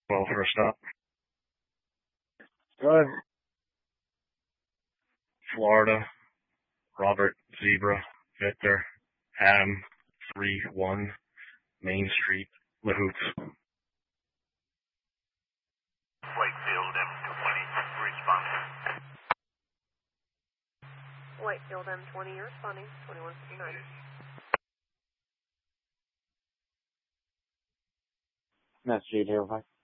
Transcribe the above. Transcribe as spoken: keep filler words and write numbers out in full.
Well, first up, Go ahead. Florida, Robert, Zebra, Victor, Adam, three one, Main Street, Lahoots. Whitefield M twenty, responding. Whitefield M twenty, you're responding, twenty-one fifty-nine. That's Jade here, bye.